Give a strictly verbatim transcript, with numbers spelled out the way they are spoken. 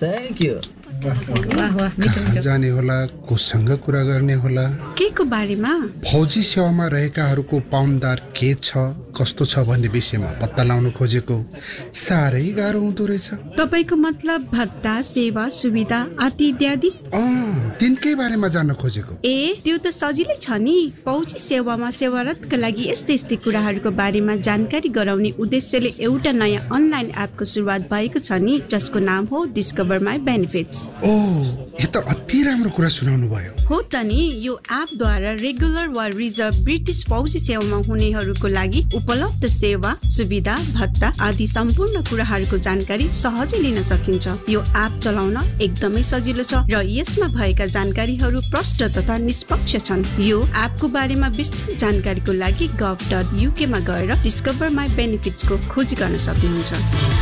Thank you. वाह वाह मिठो कहाँ जाने होला, कोसँग कुरा गर्ने होला? के को बारेमा? फौजी सेवामा रहेकाहरूको पाउन्दार के छ, कस्तो छ भन्ने विषयमा पत्ता लगाउन खोजेको। साह्रै गाह्रो हुँदो रहेछ। तपाईको मतलब भत्ता, सेवा, सुविधा आदि इत्यादि? अँ, तिनकै बारेमा जान्न खोजेको। ए, त्यो त सजिलै छ नि। फौजी सेवामा सेवारतका लागि यस्तै यस्तै कुराहरूको बारेमा जानकारी गराउने उद्देश्यले एउटा नयाँ अनलाइन एपको सुरुवात भएको छ नि, जसको नाम हो डिस्कभर माई बेनिफिट्स। ओ, यो त अति राम्रो कुरा सुनाउनु भयो। हो त नि, यो एपद्वारा रेगुलर वा रिजर्भ ब्रिटिस फौजी सेवामा हुनेहरूको लागि उपलब्ध सेवा, सुविधा, भत्ता आदि सम्पूर्ण कुराहरूको जानकारी सहजै लिन सकिन्छ। यो एप चलाउन एकदमै सजिलो छ र यसमा भएका जानकारीहरू प्रष्ट तथा निष्पक्ष छन्। यो एपको बारेमा विस्तृत जानकारीको लागि गभ डट युके मा गएर डिस्कभर माई बेनिफिट्स को खोजी गर्न सक्नुहुन्छ।